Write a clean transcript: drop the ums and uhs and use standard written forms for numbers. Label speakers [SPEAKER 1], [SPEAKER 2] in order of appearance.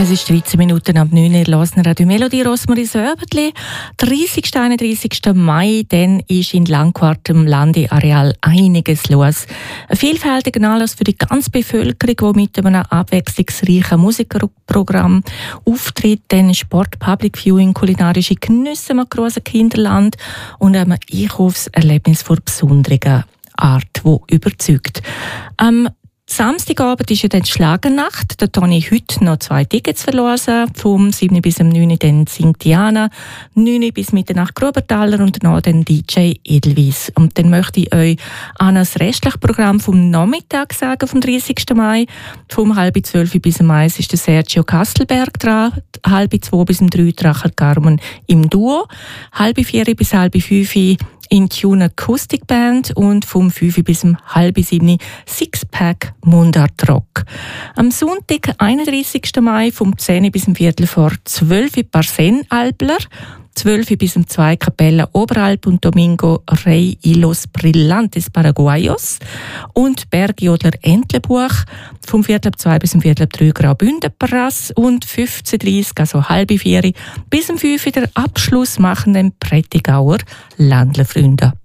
[SPEAKER 1] Es ist 13 Minuten ab 9 Uhr. Hören Radio Melodie Rosmarie Söbertli. 30. 31. Mai, dann ist in Langquart im Landeareal einiges los. Ein vielfältiger Anlass für die ganze Bevölkerung, die mit einem abwechslungsreichen Musikprogramm auftritt. Dann Sport, Public Viewing, kulinarische Genüsse im grossen Kinderland und ein Einkaufserlebnis von besonderer Art, die überzeugt. Samstagabend ist ja dann die Schlagernacht. Da habe ich heute noch 2 Tickets verlosen. Vom 7 bis 9 dann singt Diana, 9 bis Mitternacht Grubertaler und danach dann DJ Edelweiss. Und dann möchte ich euch an das restliche Programm vom Nachmittag sagen, vom 30. Mai. Vom 11:30 bis 1 ist der Sergio Kastelberg dran, 1:30 bis 3 Rachel Carmen im Duo, 4:30 bis 5:30 in Tune Acoustic Band und vom 5 bis 6:30 Sixpack Mundart Rock. Am Sonntag, 31. Mai, vom 10 bis 11:45 Parsen Albler, 12 bis 2 Capella Oberalp und Domingo Rey y los Brillantes Paraguayos und Bergjodler Entlebuch, vom 2 bis 3 Graubünden Paras und 15:30, also 3:30 bis 5 der Abschluss machen den Prättigauer Landlerfreunde.